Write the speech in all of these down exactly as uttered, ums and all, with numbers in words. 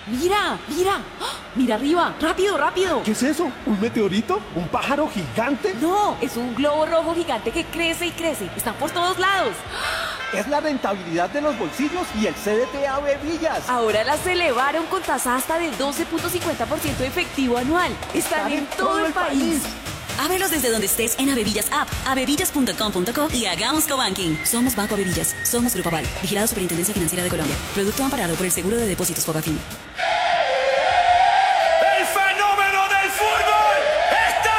Mira, mira, ¡ah! Mira arriba, rápido, rápido. ¿Qué es eso? ¿Un meteorito? ¿Un pájaro gigante? No, es un globo rojo gigante que crece y crece. Están por todos lados. Es la rentabilidad de los bolsillos y el C D T A Bevillas. Ahora las elevaron con tasa hasta del doce punto cincuenta por ciento efectivo anual. Están en todo el país. Ábrelos desde donde estés en Avevillas App, avevillas punto com punto co y hagamos cobanking. Somos Banco Avevillas. Somos Grupo Aval. Vigilado Superintendencia Financiera de Colombia. Producto amparado por el Seguro de Depósitos Fogafín. ¡El fenómeno del fútbol está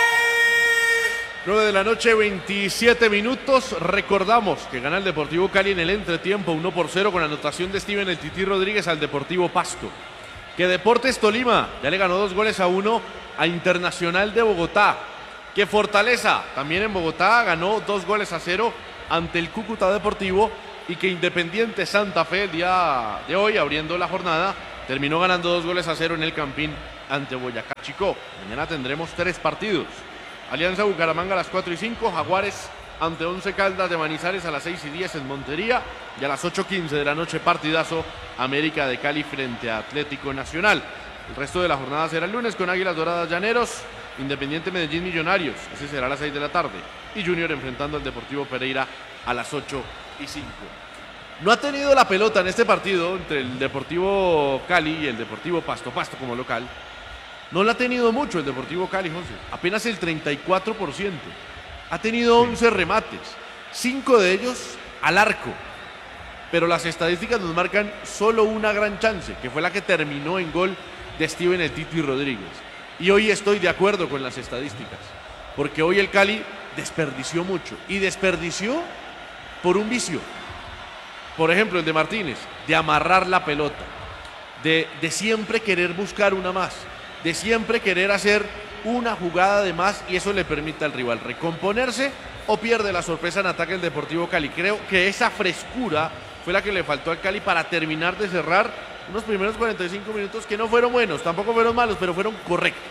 aquí! nueve de la noche, veintisiete minutos. Recordamos que gana el Deportivo Cali en el entretiempo uno por cero con anotación de Steven El Tití Rodríguez al Deportivo Pasto. Que Deportes Tolima ya le ganó dos goles a uno a Internacional de Bogotá. Que Fortaleza, también en Bogotá, ganó dos goles a cero ante el Cúcuta Deportivo. Y que Independiente Santa Fe, el día de hoy, abriendo la jornada, terminó ganando dos goles a cero en el Campín ante Boyacá Chicó. Mañana tendremos tres partidos. Alianza Bucaramanga a las cuatro y cinco, Jaguares ante Once Caldas de Manizales a las seis y diez en Montería. Y a las ocho quince de la noche, partidazo, América de Cali frente a Atlético Nacional. El resto de la jornada será el lunes con Águilas Doradas Llaneros, Independiente Medellín Millonarios, ese será a las seis de la tarde, y Junior enfrentando al Deportivo Pereira a las ocho y cinco. No ha tenido la pelota en este partido entre el Deportivo Cali y el Deportivo Pasto, Pasto como local. No la ha tenido mucho el Deportivo Cali, José, apenas el treinta y cuatro por ciento. Ha tenido once remates, cinco de ellos al arco. Pero las estadísticas nos marcan solo una gran chance, que fue la que terminó en gol de Steven El Tití Rodríguez. Y hoy estoy de acuerdo con las estadísticas, porque hoy el Cali desperdició mucho, y desperdició por un vicio. Por ejemplo, el de Martínez, de amarrar la pelota, de, de siempre querer buscar una más, de siempre querer hacer una jugada de más, y eso le permite al rival recomponerse o pierde la sorpresa en ataque el Deportivo Cali. Creo que esa frescura fue la que le faltó al Cali para terminar de cerrar unos primeros cuarenta y cinco minutos que no fueron buenos, tampoco fueron malos, pero fueron correctos.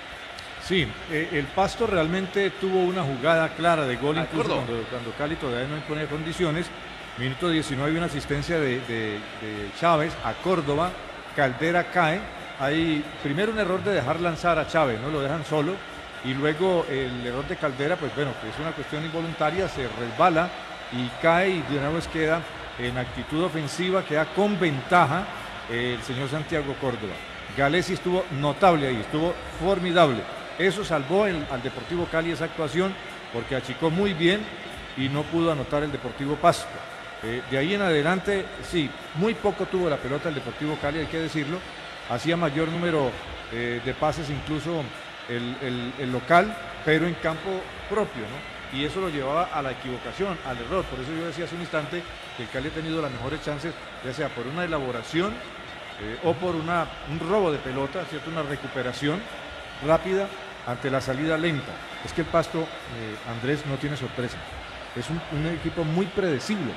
Sí, eh, el Pasto realmente tuvo una jugada clara de gol, De incluso acuerdo. cuando, cuando Cali todavía no impone condiciones. Minuto diecinueve, una asistencia de, de- de Chávez a Córdoba. Caldera cae. Hay primero un error de dejar lanzar a Chávez, no lo dejan solo. Y luego el error de Caldera, pues bueno, que es una cuestión involuntaria, se resbala y cae, y de una vez queda en actitud ofensiva, queda con ventaja el señor Santiago Córdoba. Galesi estuvo notable ahí, estuvo formidable. Eso salvó el- al Deportivo Cali esa actuación, porque achicó muy bien y no pudo anotar el Deportivo Pasto. Eh, de ahí en adelante, sí, muy poco tuvo la pelota el Deportivo Cali, hay que decirlo. Hacía mayor número eh, de pases incluso el, el- el local, pero en campo propio, ¿no? Y eso lo llevaba a la equivocación, al error. Por eso yo decía hace un instante que el Cali ha tenido las mejores chances, ya sea por una elaboración eh, o por una, un robo de pelota, ¿cierto? Una recuperación rápida ante la salida lenta. Es que el Pasto, eh, Andrés, no tiene sorpresa. Es un, un equipo muy predecible.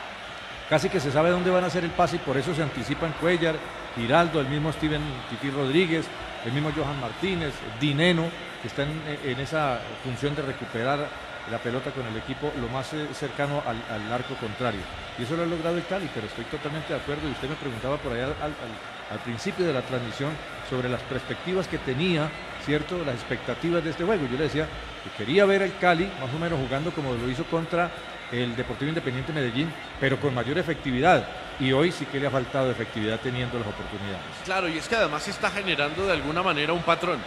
Casi que se sabe dónde van a hacer el pase y por eso se anticipan Cuellar, Giraldo, el mismo Steven Tití Rodríguez, el mismo Johan Martínez, Dineno, que están en, en esa función de recuperar la pelota con el equipo lo más eh, cercano al, al arco contrario. Y eso lo ha logrado el Cali, pero estoy totalmente de acuerdo. Y usted me preguntaba por allá al, al- al principio de la transmisión sobre las perspectivas que tenía, ¿cierto? Las expectativas de este juego. Yo le decía que quería ver al Cali más o menos jugando como lo hizo contra el Deportivo Independiente Medellín, pero con mayor efectividad. Y hoy sí que le ha faltado efectividad teniendo las oportunidades. Claro, y es que además se está generando de alguna manera un patrón.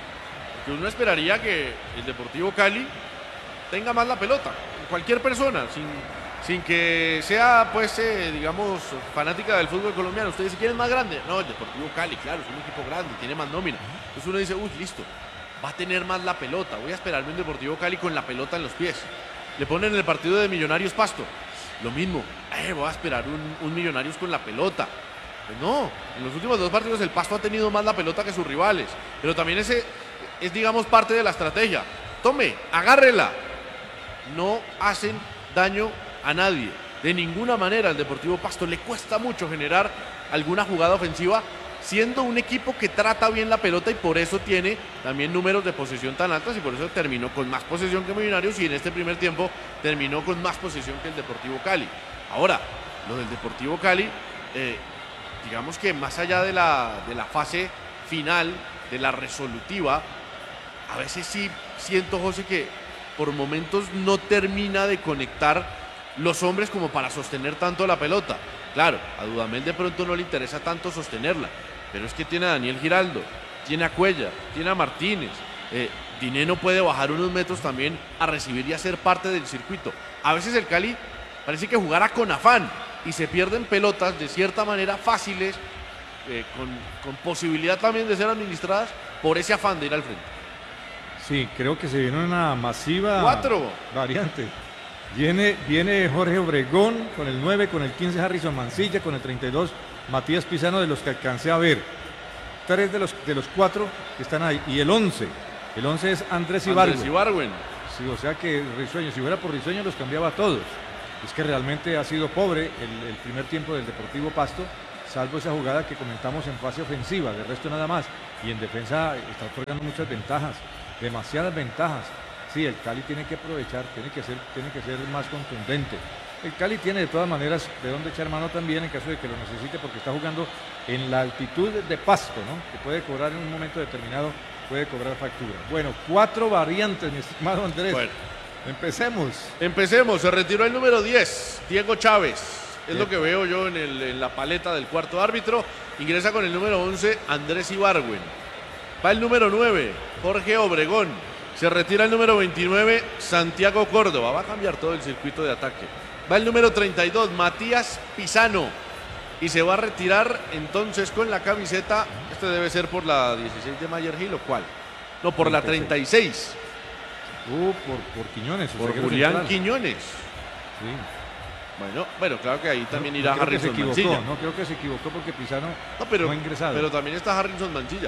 Que uno esperaría que el Deportivo Cali tenga más la pelota, cualquier persona, sin, sin que sea, pues, eh, digamos, fanática del fútbol colombiano. Usted dice, ¿quién es más grande? No, el Deportivo Cali, claro, es un equipo grande, tiene más nómina. Entonces uno dice, uy, listo, va a tener más la pelota, voy a esperarme un Deportivo Cali con la pelota en los pies. Le ponen el partido de Millonarios Pasto, lo mismo, eh, voy a esperar un, un Millonarios con la pelota. Pues no, en los últimos dos partidos el Pasto ha tenido más la pelota que sus rivales, pero también ese es, digamos, parte de la estrategia. Tome, agárrela. No hacen daño a nadie, de ninguna manera. Al Deportivo Pasto le cuesta mucho generar alguna jugada ofensiva, siendo un equipo que trata bien la pelota y por eso tiene también números de posesión tan altos y por eso terminó con más posesión que Millonarios y en este primer tiempo terminó con más posesión que el Deportivo Cali. Ahora, lo del Deportivo Cali, eh, digamos que más allá de la, de la fase final, de la resolutiva, a veces sí siento, José, que por momentos no termina de conectar los hombres como para sostener tanto la pelota. Claro, a Dudamel de pronto no le interesa tanto sostenerla, pero es que tiene a Daniel Giraldo, tiene a Cuellar, tiene a Martínez. Eh, Dineno puede bajar unos metros también a recibir y a ser parte del circuito. A veces el Cali parece que jugara con afán y se pierden pelotas de cierta manera fáciles, eh, con, con posibilidad también de ser administradas por ese afán de ir al frente. Sí, creo que se viene una masiva Cuatro. variante. Viene, viene Jorge Obregón con el nueve, con el quince Harrison Mancilla, con el treinta y dos Matías Pisano, de los que alcancé a ver. Tres de los, de los cuatro que están ahí. Y el once. El once es Andrés Ibargüen. Andrés Ibargüen. Sí, o sea que Risueño, si fuera por Risueño los cambiaba a todos. Es que realmente ha sido pobre el, el primer tiempo del Deportivo Pasto, salvo esa jugada que comentamos en fase ofensiva, de resto nada más. Y en defensa está otorgando muchas ventajas, demasiadas ventajas. Sí, el Cali tiene que aprovechar, tiene que ser, tiene que ser más contundente. El Cali tiene de todas maneras de dónde echar mano también en caso de que lo necesite, porque está jugando en la altitud de Pasto, ¿no? Que puede cobrar en un momento determinado, puede cobrar factura. Bueno, cuatro variantes, mi estimado Andrés. Bueno, empecemos. Empecemos, se retiró el número diez, Diego Chávez. Es lo que veo yo en, el, en la paleta del cuarto árbitro. Ingresa con el número once, Andrés Ibargüen. Va el número nueve, Jorge Obregón. Se retira el número veintinueve, Santiago Córdoba. Va a cambiar todo el circuito de ataque. Va el número treinta y dos, Matías Pisano. Y se va a retirar entonces con la camiseta. Este debe ser por la dieciséis de Mayer Gil, ¿o cuál? No, por la treinta y seis. Uh, por, por Quiñones. Por Julián central. Quiñones. Sí. Bueno, bueno, claro que ahí también No, irá no creo que se Harrison equivocó, Mancilla. no creo que se equivocó porque Pisano No, pero, no ha ingresado. pero también está Harrison Mancilla.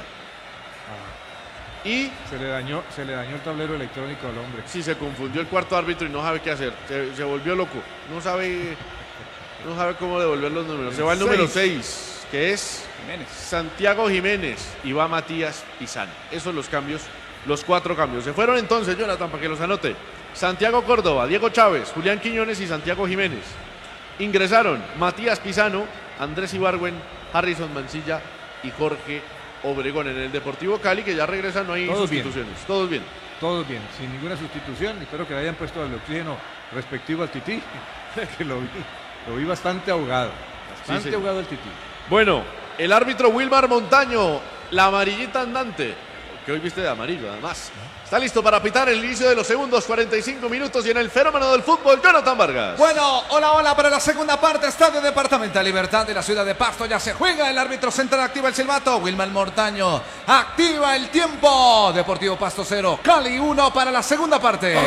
Y Se le dañó, se le dañó el tablero electrónico al hombre. si se confundió el cuarto árbitro y no sabe qué hacer, se, se volvió loco, no sabe, no sabe cómo devolver los números. Se va el número seis, que es Jiménez. Santiago Jiménez, y va Matías Pisano. Esos son los cambios, los cuatro cambios. Se fueron entonces, Jonathan, para que los anote. Santiago Córdoba, Diego Chávez, Julián Quiñones y Santiago Jiménez. Ingresaron Matías Pisano, Andrés Ibargüen, Harrison Mancilla y Jorge Obregón. En el Deportivo Cali, que ya regresan, no hay Todos sustituciones. bien. Todos bien. Todos bien, sin ninguna sustitución. Espero que le hayan puesto el oxígeno respectivo al Tití, que lo vi, lo vi bastante ahogado. Bastante Sí, sí. ahogado el Tití. Bueno, el árbitro Wilmar Montaño, la amarillita andante, que hoy viste de amarillo además, está listo para pitar el inicio de los segundos cuarenta y cinco minutos y en el fenómeno del fútbol, Jonathan Vargas. Bueno, hola, hola para la segunda parte. Estadio Departamental Libertad de la ciudad de Pasto. Ya se juega. El árbitro central activa el silbato. Wilmar Montaño activa el tiempo. Deportivo Pasto cero, Cali uno para la segunda parte.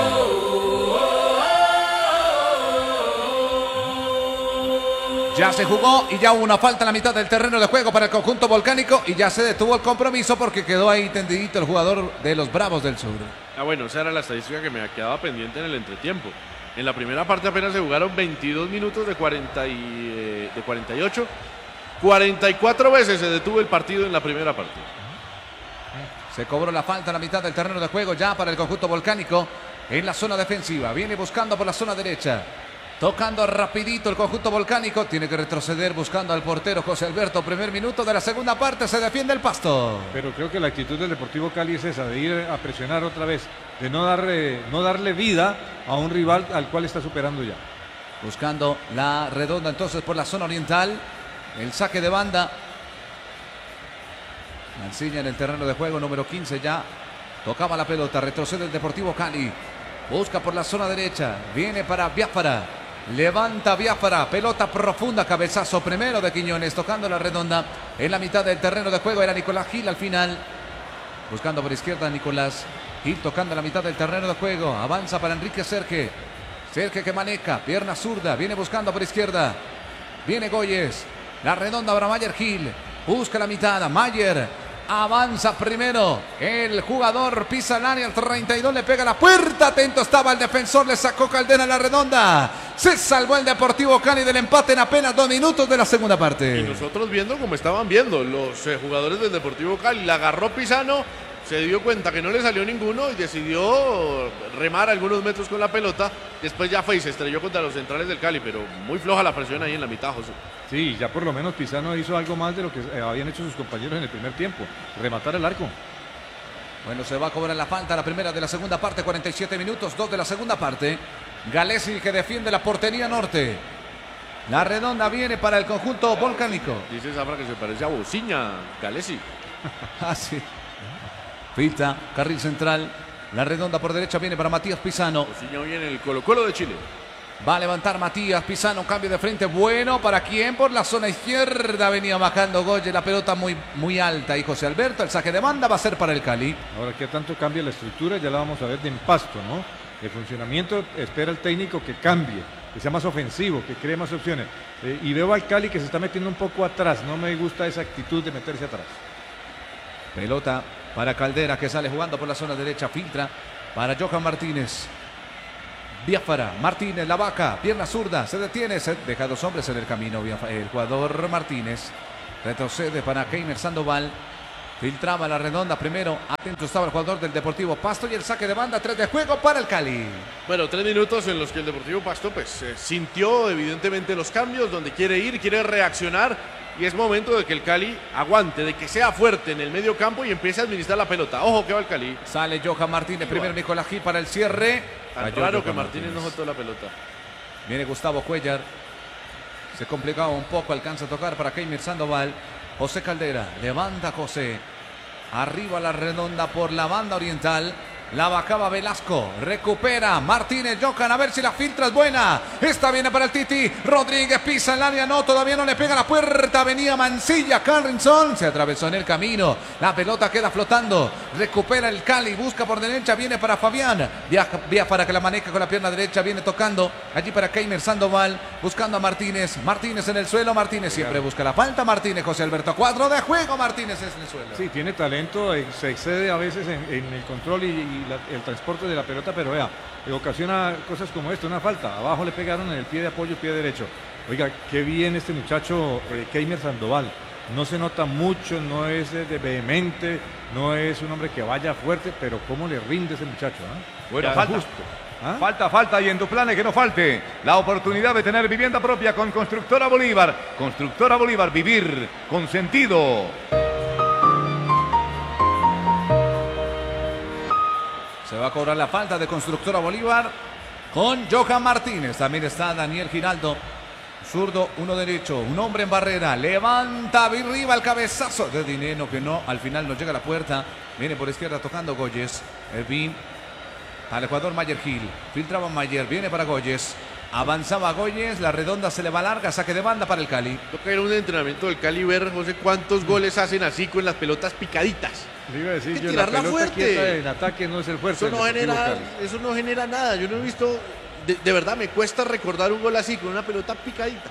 Ya se jugó y ya hubo una falta en la mitad del terreno de juego para el conjunto volcánico y ya se detuvo el compromiso porque quedó ahí tendidito el jugador de los Bravos del Sur. Ah, bueno, esa era la estadística que me quedaba pendiente en el entretiempo. En la primera parte apenas se jugaron veintidós minutos de, cuarenta y, eh, de cuarenta y ocho. cuarenta y cuatro veces se detuvo el partido en la primera parte. Se cobró la falta en la mitad del terreno de juego ya para el conjunto volcánico en la zona defensiva. Viene buscando por la zona derecha. Tocando rapidito el conjunto volcánico. Tiene que retroceder buscando al portero José Alberto. Primer minuto de la segunda parte. Se defiende el Pasto. Pero creo que la actitud del Deportivo Cali es esa, de ir a presionar otra vez, de no darle, no darle vida a un rival al cual está superando ya. Buscando la redonda entonces por la zona oriental. El saque de banda. Mancilla en el terreno de juego, número quince ya. Tocaba la pelota, retrocede el Deportivo Cali. Busca por la zona derecha. Viene para Biafara. Levanta Biafara, pelota profunda, cabezazo primero de Quiñones, tocando la redonda en la mitad del terreno de juego. Era Nicolás Gil al final, buscando por izquierda Nicolás Gil, tocando la mitad del terreno de juego. Avanza para Enrique Cerque, Cerque que maneja, pierna zurda, viene buscando por izquierda. Viene Goyes, la redonda para Mayer Gil, busca la mitad, Mayer. Avanza primero el jugador, pisa el área, el treinta y dos le pega a la puerta, atento estaba el defensor, le sacó Caldera a la redonda, se salvó el Deportivo Cali del empate en apenas dos minutos de la segunda parte. Y nosotros viendo como estaban viendo los eh, jugadores del Deportivo Cali, la agarró Pisano se dio cuenta que no le salió ninguno y decidió remar algunos metros con la pelota. Después ya fue y se estrelló contra los centrales del Cali, pero muy floja la presión ahí en la mitad, José. Sí, ya por lo menos Pisano hizo algo más de lo que eh, habían hecho sus compañeros en el primer tiempo, rematar el arco. Bueno, se va a cobrar la falta, la primera de la segunda parte, cuarenta y siete minutos, dos de la segunda parte. Galesi que defiende la portería norte. La redonda viene para el conjunto volcánico. Dice Zafra que se parece a Bociña, Galesi. Ah, sí. Filtra, carril central. La redonda por derecha viene para Matías Pisano. Bociña viene el Colo Colo de Chile. Va a levantar Matías Pisano, cambio de frente. Bueno, ¿para quién? Por la zona izquierda venía bajando Goye. La pelota muy, muy alta y José Alberto. El saque de banda va a ser para el Cali. Ahora, ¿qué tanto cambia la estructura? Ya la vamos a ver de Pasto, ¿no? El funcionamiento espera el técnico que cambie, que sea más ofensivo, que cree más opciones. Eh, y veo al Cali que se está metiendo un poco atrás. No me gusta esa actitud de meterse atrás. Pelota para Caldera que sale jugando por la zona derecha. Filtra para Johan Martínez. Biafara, Martínez, la vaca, pierna zurda, se detiene, se deja dos hombres en el camino. El jugador Martínez retrocede para Keimer Sandoval. Filtraba la redonda primero. Atento estaba el jugador del Deportivo Pasto y el saque de banda. Tres de juego para el Cali. Bueno, tres minutos en los que el Deportivo Pasto pues eh, sintió evidentemente los cambios, donde quiere ir, quiere reaccionar. Y es momento de que el Cali aguante, de que sea fuerte en el medio campo y empiece a administrar la pelota. Ojo que va el Cali. Sale Johan Martínez, primero Nicolás Gil para el cierre. Tan raro que Martínez no soltó la pelota. Viene Gustavo Cuellar. Se complicaba un poco, alcanza a tocar para Keimer Sandoval. José Caldera, levanta José. Arriba la redonda por la banda oriental. La bajaba Velasco, recupera Martínez, Johan, a ver si la filtra es buena. Esta viene para el Titi, Rodríguez pisa el área, no, todavía no le pega la puerta. Venía Mancilla, Carrinson, se atravesó en el camino. La pelota queda flotando, recupera el Cali, busca por derecha, viene para Fabián. Viaja, viaja para que la maneja con la pierna derecha, viene tocando allí para Keimer Sandoval, buscando a Martínez. Martínez en el suelo, Martínez siempre busca la falta. Martínez, José Alberto, cuadro de juego, Martínez es en el suelo. Sí, tiene talento, se excede a veces en, en el control y, y La, el transporte de la pelota, pero vea, ocasiona cosas como esta, una falta, abajo le pegaron en el pie de apoyo, pie derecho. Oiga, qué bien este muchacho eh, Keimer Sandoval, no se nota mucho, no es de, de vehemente, no es un hombre que vaya fuerte, pero cómo le rinde ese muchacho, ¿eh? Bueno, Ya, falta. justo. ¿Ah? Falta, falta y en tu planes que no falte la oportunidad de tener vivienda propia con Constructora Bolívar. Constructora Bolívar, vivir con sentido. Se va a cobrar la falta de Constructora Bolívar con Johan Martínez. También está Daniel Giraldo. Zurdo, uno derecho, un hombre en barrera. Levanta arriba el cabezazo de Dineno que no, al final no llega a la puerta. Viene por izquierda tocando Goyes. Ervin al Ecuador Mayer Gil. Filtraba Mayer, viene para Goyes. Avanzaba Goyes, la redonda se le va larga, saque de banda para el Cali. Toca ir a un entrenamiento del Cali ver, José, cuántos goles hacen así con las pelotas picaditas. Le iba a decir Hay que yo, tirarla la pelota fuerte. quieta en ataque no es el fuerte. Eso no, del Deportivo genera, Cali. eso no genera nada. Yo no he visto, de, de verdad me cuesta recordar un gol así con una pelota picadita.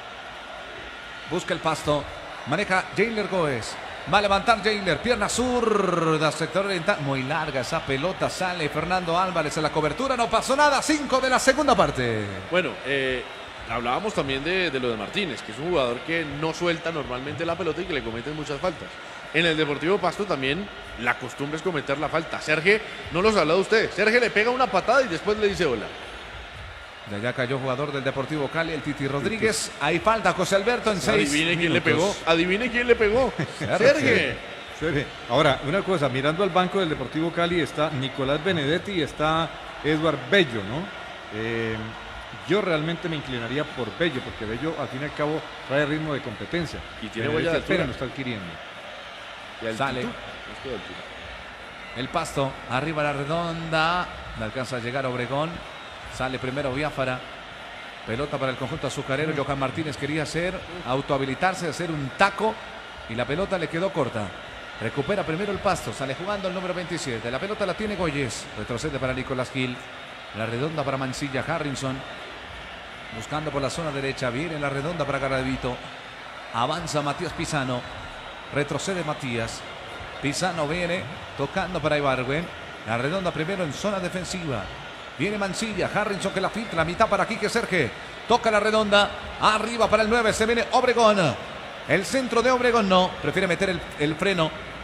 Busca el Pasto, maneja Jailer Goes. Va a levantar Jailer, pierna zurda, sector oriental. Muy larga esa pelota, sale Fernando Álvarez en la cobertura. No pasó nada, cinco de la segunda parte. Bueno, eh, hablábamos también de, de lo de Martínez, que es un jugador que no suelta normalmente la pelota y que le cometen muchas faltas. En el Deportivo Pasto también la costumbre es cometer la falta. Sergio, no los ha hablado usted. Sergio le pega una patada y después le dice hola. De allá cayó jugador del Deportivo Cali, el Titi Rodríguez. Ahí falta José Alberto en seis Adivine quién le minutos. pegó. Adivine quién le pegó. Sergio. Sergio. Ahora, una cosa, mirando al banco del Deportivo Cali está Nicolás Benedetti y está Edward Bello, ¿no? Eh, yo realmente me inclinaría por Bello, porque Bello al fin y al cabo trae ritmo de competencia. Y tiene Benedetti huella de apenas altura. lo está adquiriendo. Y altitud. Sale. Esto de altura. El Pasto, arriba la redonda. No alcanza a llegar Obregón. Sale primero Biafara. Pelota para el conjunto azucarero. Johan Martínez quería hacer, autohabilitarse, hacer un taco. Y la pelota le quedó corta. Recupera primero el Pasto. Sale jugando el número veintisiete. La pelota la tiene Goyes. Retrocede para Nicolás Gil. La redonda para Mancilla. Harrison. Buscando por la zona derecha. Viene la redonda para Garavito. Avanza Matías Pisano. Retrocede Matías. Pisano viene tocando para Ibargüen. La redonda primero en zona defensiva. Viene Mancilla, Harrison que la filtra, la mitad para Quique Serge. Toca la redonda, arriba para el nueve, se viene Obregón. El centro de Obregón no, prefiere meter el, el freno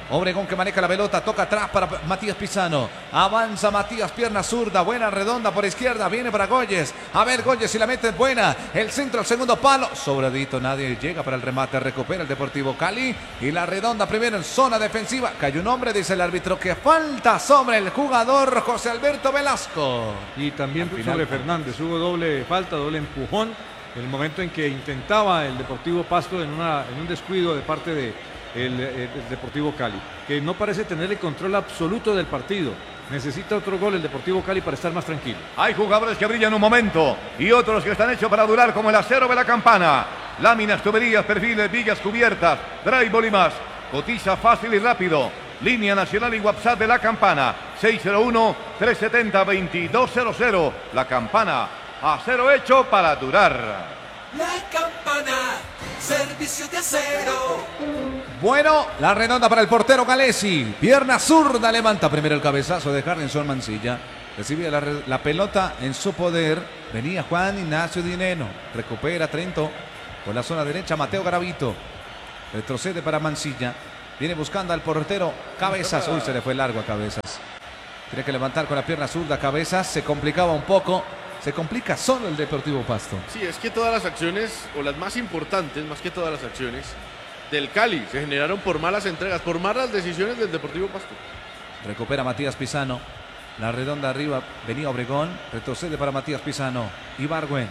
Obregón que maneja la pelota, toca atrás para Matías Pisano. Avanza Matías, pierna zurda, buena redonda por izquierda, viene para Goyes. A ver, Goyes si la mete es buena. El centro al segundo palo, sobradito, nadie llega para el remate, recupera el Deportivo Cali. Y la redonda primero en zona defensiva. Cayó un hombre, dice el árbitro, que falta sobre el jugador José Alberto Velasco. Y también Al final, sobre Fernández, hubo doble falta, doble empujón. En el momento en que intentaba el Deportivo Pasto en, una, en un descuido de parte de El, el Deportivo Cali, que no parece tener el control absoluto del partido. Necesita otro gol el Deportivo Cali para estar más tranquilo. Hay jugadores que brillan un momento y otros que están hechos para durar, como el acero de la Campana. Láminas, tuberías, perfiles, vigas cubiertas, drywall y más. Cotiza fácil y rápido. Línea nacional y WhatsApp de la Campana. seis cero uno, tres siete cero, dos dos cero cero. La Campana, acero hecho para durar. La Campana, servicio de acero. Bueno, la redonda para el portero Galesi. Pierna zurda, levanta primero el cabezazo de Harrison Mancilla. Recibía la, la pelota en su poder. Venía Juan Ignacio Dineno. Recupera Trento por la zona derecha. Mateo Garavito. Retrocede para Mancilla. Viene buscando al portero Cabezas. Uy, se le fue largo a Cabezas. Tiene que levantar con la pierna zurda Cabezas. Se complicaba un poco. Se complica solo el Deportivo Pasto. Sí, es que todas las acciones, o las más importantes, más que todas las acciones del Cali, se generaron por malas entregas, por malas decisiones del Deportivo Pasto. Recupera Matías Pisano. La redonda arriba, venía Obregón. Retrocede para Matías Pisano. Ibargüen.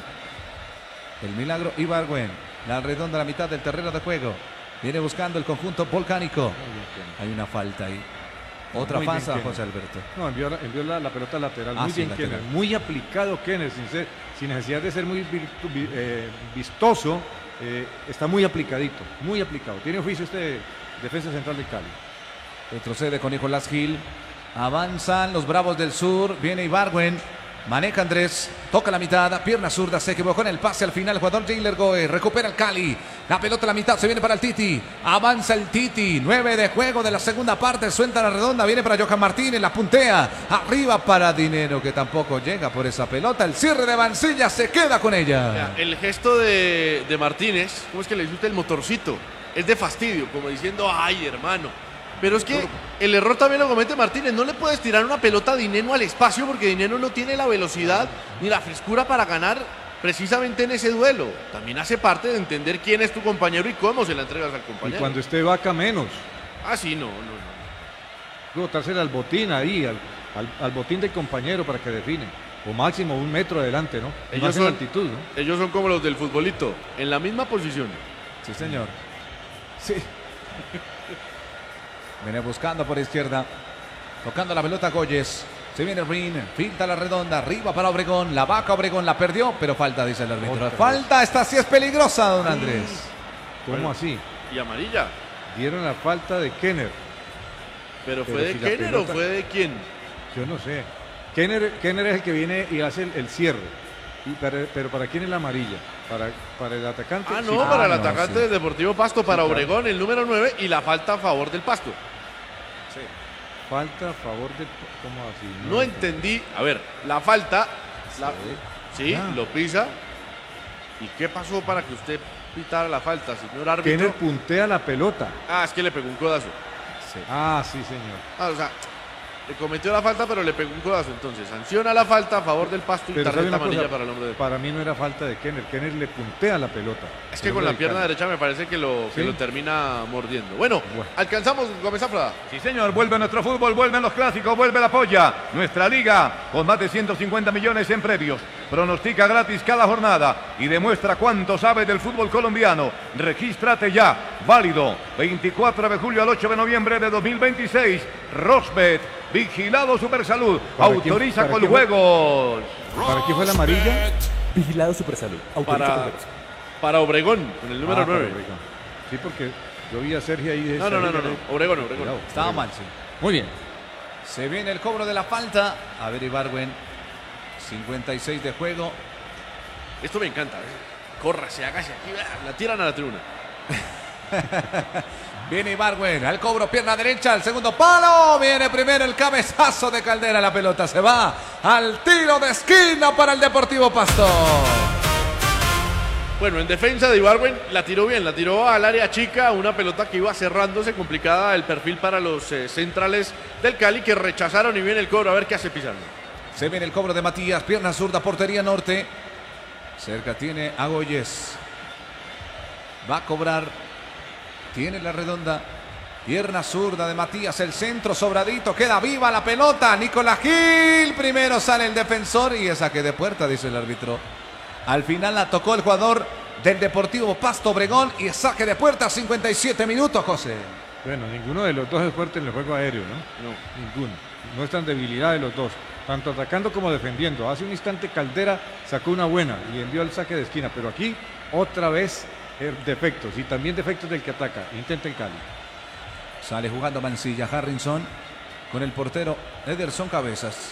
El milagro Ibargüen. La redonda a la mitad del terreno de juego. Viene buscando el conjunto volcánico. Hay una falta ahí. Otra falta, José Alberto. No, envió, la, envió la, la pelota lateral. Ah, muy sí, bien lateral. Kenner. Muy aplicado Kenner, sin, ser, sin necesidad de ser muy virtu, vi, eh, vistoso. Eh, está muy aplicadito, muy aplicado. Tiene oficio este defensa central de Cali. Retrocede con Nicolás Gil. Avanzan los Bravos del Sur. Viene Ibargüen. Maneja Andrés. Toca la mitad. Pierna zurda. Se equivocó en el pase al final. El jugador Jailer Goe. Recupera el Cali. La pelota a la mitad. Se viene para el Titi. Avanza el Titi. nueve de juego de la segunda parte. Suelta la redonda. Viene para Johan Martínez. La puntea. Arriba para Dinero, que tampoco llega por esa pelota. El cierre de Mancilla se queda con ella. Mira, el gesto de, de Martínez, ¿cómo es que le dice usted el motorcito? Es de fastidio, como diciendo, ay, hermano. Pero es que el error también lo comete Martínez. No le puedes tirar una pelota a Dineno al espacio porque Dineno no tiene la velocidad ni la frescura para ganar precisamente en ese duelo. También hace parte de entender quién es tu compañero y cómo se la entregas al compañero. Y cuando esté Vaca menos. Ah, sí, no, no, no. Botársela al botín ahí, al, al, al botín del compañero para que define. O máximo un metro adelante, ¿no? Ellos Más en son, altitud, ¿no? ellos son como los del futbolito, en la misma posición. Sí, señor. Sí. Viene buscando por izquierda. Tocando la pelota Goyes. Se viene Rin. Finta la redonda. Arriba para Obregón. La vaca Obregón la perdió. Pero falta, dice el árbitro. Otra Falta. Esta sí es peligrosa, don Andrés. ¿Cómo Bueno. así? Y amarilla. Dieron la falta de Kenner. ¿Pero, Pero fue de si la Kenner pelota- o fue de quién? Yo no sé. Kenner, Kenner es el que viene y hace el, el cierre. Y para- pero ¿para quién es la amarilla? ¿Para, para el atacante? Ah, Sí, no, claro. para el no, atacante sí. del Deportivo Pasto, para claro. Obregón, el número nueve, y la falta a favor del Pasto. Falta a favor de... ¿Cómo así? No entendí. A ver, la falta. la- sí, Ah. lo pisa. ¿Y qué pasó para que usted pitara la falta, señor árbitro? Kenner puntea la pelota. Ah, es que le pegó un codazo. Ah, sí, señor. Ah, o sea, le cometió la falta, pero le pegó un codazo. Entonces, sanciona la falta a favor del Pasto y Pero ¿sabe tarjeta una amarilla cosa? para el hombre del Para mí no era falta de Kenner. Kenner le puntea la pelota. Es que El con hombre la del pierna Cali. derecha me parece que lo, que ¿Sí? lo termina mordiendo. Bueno, Bueno. alcanzamos, Gómez Zafra. Sí, señor, vuelve nuestro fútbol, vuelven los clásicos, vuelve la polla. Nuestra liga con más de ciento cincuenta millones en premios. Pronostica gratis cada jornada y demuestra cuánto sabe del fútbol colombiano. Regístrate ya. Válido veinticuatro de julio al ocho de noviembre de dos mil veintiséis. Rosbet, vigilado Supersalud. ¿Para quién- Autoriza para con quién fue? juegos. ¿Para quién fue la amarilla? Vigilado Supersalud. Autoriza Para, con juegos. para Obregón, con el número Ah, para nueve. Obregón. Sí, porque yo vi a Sergio ahí. de No, no, no, no, Sergio, no. Obregón, Obregón. Cuidado, Estaba Obregón. mal, sí. Muy bien. Se viene el cobro de la falta. A ver, Ibargüen. cincuenta y seis de juego. Esto me encanta. ¿eh? Corra, se haga hacia aquí, la tiran a la tribuna. Viene Ibargüen al cobro, pierna derecha, al segundo palo. Viene primero el cabezazo de Caldera. La pelota se va al tiro de esquina para el Deportivo Pasto. Bueno, en defensa de Ibargüen la tiró bien, la tiró al área chica, una pelota que iba cerrándose, complicada el perfil para los eh, centrales del Cali, que rechazaron y viene el cobro, a ver qué hace Pizarro. Se viene el cobro de Matías, pierna zurda, portería norte. Cerca tiene a Goyes. Va a cobrar. Tiene la redonda. Pierna zurda de Matías, el centro sobradito, queda viva la pelota. Nicolás Gil, primero sale el defensor y es saque de puerta, dice el árbitro. Al final la tocó el jugador del Deportivo Pasto Obregón y es saque de puerta, cincuenta y siete minutos, José. Bueno, ninguno de los dos es fuerte en el juego aéreo, ¿no? No, ninguno. No es tan debilidad de los dos, tanto atacando como defendiendo. Hace un instante Caldera sacó una buena y envió el saque de esquina, pero aquí otra vez eh, defectos y también defectos del que ataca. Intenta el Cali. Sale jugando Mancilla, Harrison con el portero Ederson Cabezas.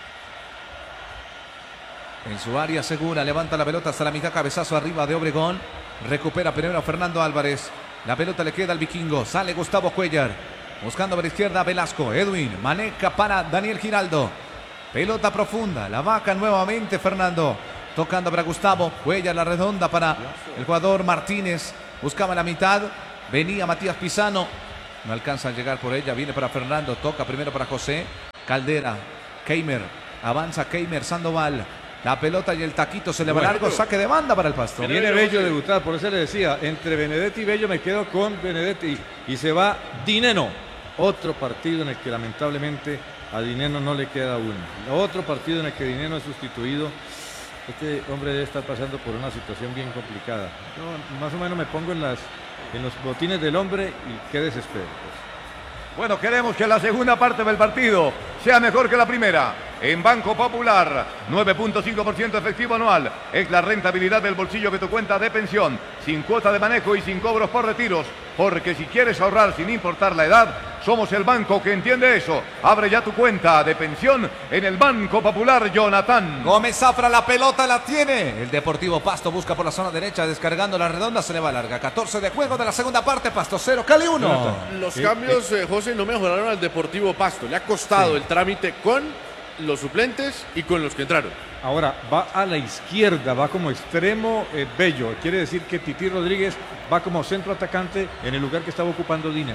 En su área segura, levanta la pelota hasta la mitad, cabezazo arriba de Obregón. Recupera primero Fernando Álvarez. La pelota le queda al vikingo. Sale Gustavo Cuellar. Buscando por la izquierda Velasco. Edwin. Maneca para Daniel Giraldo. Pelota profunda. La vaca nuevamente Fernando. Tocando para Gustavo. Cuellar la redonda para el jugador Martínez. Buscaba la mitad. Venía Matías Pisano. No alcanza a llegar por ella. Viene para Fernando. Toca primero para José. Caldera. Keimer. Avanza Keimer. Sandoval. La pelota y el taquito se le va largo, saque de banda para el Pasto. Viene Bello a debutar, por eso le decía, entre Benedetti y Bello me quedo con Benedetti y se va Dineno. Otro partido en el que lamentablemente a Dineno no le queda uno. Otro partido en el que Dineno es sustituido. Este hombre debe estar pasando por una situación bien complicada. Yo más o menos me pongo en, las, en los botines del hombre y qué desespero. Pues. Bueno, queremos que la segunda parte del partido sea mejor que la primera. En Banco Popular, nueve punto cinco por ciento efectivo anual. Es la rentabilidad del bolsillo de tu cuenta de pensión, sin cuota de manejo y sin cobros por retiros. Porque si quieres ahorrar sin importar la edad, somos el banco que entiende eso. Abre ya tu cuenta de pensión en el Banco Popular, Jonathan. Gómez Zafra, la pelota la tiene. El Deportivo Pasto busca por la zona derecha, descargando la redonda, se le va larga. catorce de juego de la segunda parte, Pasto cero, Cali uno. Los cambios, eh, José, no mejoraron al Deportivo Pasto. Le ha costado sí. el trámite con los suplentes y con los que entraron. Ahora va a la izquierda, va como extremo eh, Bello. Quiere decir que Tití Rodríguez va como centro atacante en el lugar que estaba ocupando Dinero.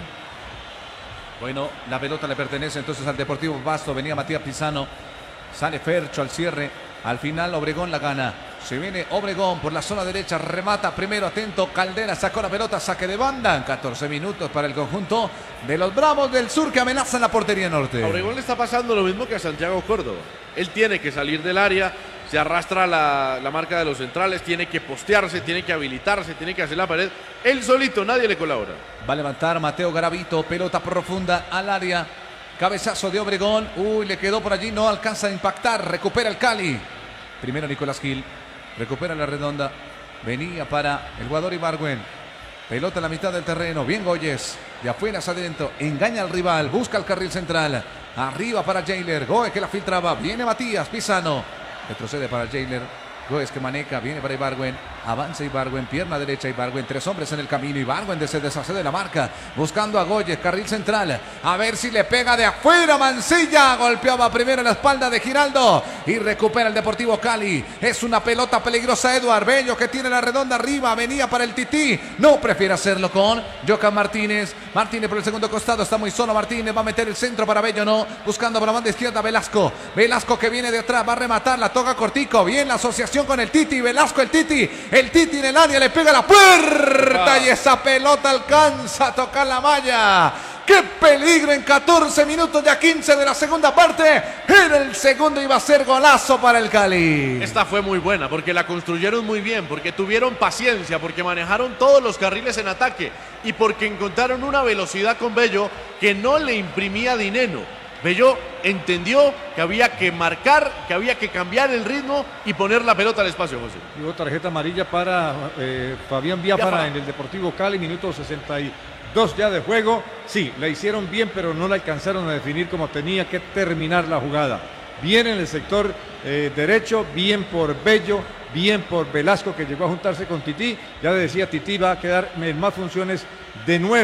Bueno, la pelota le pertenece entonces al Deportivo Pasto. Venía Matías Pisano. Sale Fercho al cierre. Al final Obregón la gana. Se viene Obregón por la zona derecha. Remata primero, atento. Caldera sacó la pelota. Saque de banda. catorce minutos para el conjunto de los Bravos del Sur que amenazan la portería norte. A Obregón le está pasando lo mismo que a Santiago Córdoba. Él tiene que salir del área. Se arrastra la, la marca de los centrales. Tiene que postearse. Tiene que habilitarse. Tiene que hacer la pared. Él solito. Nadie le colabora. Va a levantar Mateo Garavito. Pelota profunda al área. Cabezazo de Obregón. Uy, le quedó por allí. No alcanza a impactar. Recupera el Cali. Primero Nicolás Gil. Recupera la redonda. Venía para el jugador Ibargüen. Pelota en la mitad del terreno. Bien Goyes. De afuera hacia adentro. Engaña al rival. Busca el carril central. Arriba para Jailer. Goes que la filtraba. Viene Matías Pisano. Retrocede para Jailer. Goes que maneca. Viene para Ibargüen. Avanza Ibargüen. Pierna derecha Ibargüen. Tres hombres en el camino. Ibargüen se deshace de la marca. Buscando a Goyes. Carril central. A ver si le pega de afuera. Mancilla. Golpeaba primero en la espalda de Giraldo. Y recupera el Deportivo Cali. Es una pelota peligrosa. Eduard Bello que tiene la redonda arriba. Venía para el Tití. No prefiere hacerlo con Jocan Martínez. Martínez por el segundo costado. Está muy solo Martínez. Va a meter el centro para Bello. No. Buscando por la banda izquierda Velasco. Velasco que viene de atrás. Va a rematar. La toca cortico. Bien la asociación con el Titi. Velasco el Titi. El Titi en el área le pega la puerta ah. y esa pelota alcanza a tocar la malla. ¡Qué peligro en catorce minutos ya quince de la segunda parte! En el segundo iba a ser golazo para el Cali. Esta fue muy buena porque la construyeron muy bien, porque tuvieron paciencia, porque manejaron todos los carriles en ataque y porque encontraron una velocidad con Bello que no le imprimía Dineno. Bello entendió que había que marcar, que había que cambiar el ritmo y poner la pelota al espacio, José. Y hubo tarjeta amarilla para eh, Fabián Biafara en el Deportivo Cali, minuto sesenta y dos ya de juego. Sí, la hicieron bien, pero no la alcanzaron a definir como tenía que terminar la jugada. Bien en el sector eh, derecho, bien por Bello, bien por Velasco que llegó a juntarse con Tití. Ya le decía, Tití va a quedar en más funciones de nueve.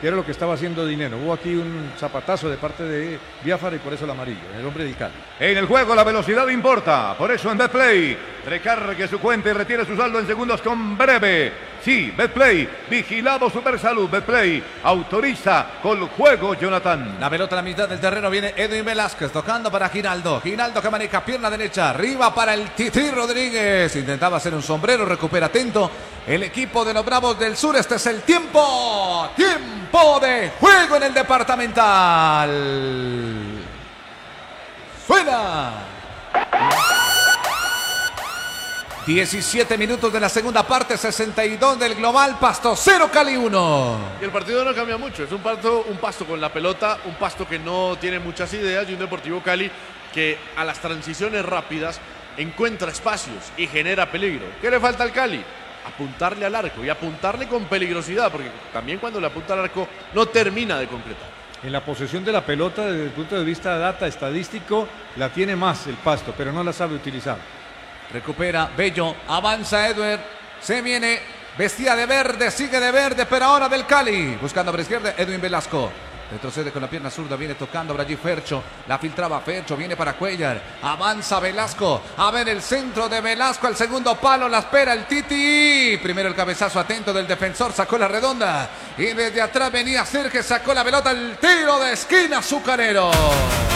que era lo que estaba haciendo Dineno. Hubo aquí un zapatazo de parte de Biafara y por eso el amarillo, el hombre del Cali. En el juego la velocidad importa, por eso en Betplay recargue su cuenta y retire su saldo en segundos con Breve. Sí, Betplay, vigilado Supersalud. Betplay autoriza con juego, Jonathan. La pelota a la mitad del terreno, viene Edwin Velázquez tocando para Giraldo. Giraldo que maneja pierna derecha, arriba para el Tití Rodríguez. Intentaba hacer un sombrero, recupera atento el equipo de los Bravos del Sur. Este es el tiempo, tiempo de juego en el departamental. Suena. diecisiete minutos de la segunda parte, sesenta y dos del global, Pasto cero, Cali uno. Y el partido no cambia mucho, es un pasto, un pasto con la pelota, un pasto que no tiene muchas ideas y un Deportivo Cali que a las transiciones rápidas encuentra espacios y genera peligro. ¿Qué le falta al Cali? Apuntarle al arco y apuntarle con peligrosidad, porque también cuando le apunta al arco no termina de concretar. En la posesión de la pelota, desde el punto de vista de data estadístico, la tiene más el Pasto, pero no la sabe utilizar. Recupera Bello, avanza Edward, se viene, vestida de verde, sigue de verde, pero ahora del Cali. Buscando por izquierda, Edwin Velasco. Retrocede con la pierna zurda, viene tocando por allí Fercho. La filtraba Fercho, viene para Cuellar. Avanza Velasco. A ver el centro de Velasco, al segundo palo, la espera el Titi. Primero el cabezazo atento del defensor, sacó la redonda. Y desde atrás venía Sergio, sacó la pelota, el tiro de esquina azucarero.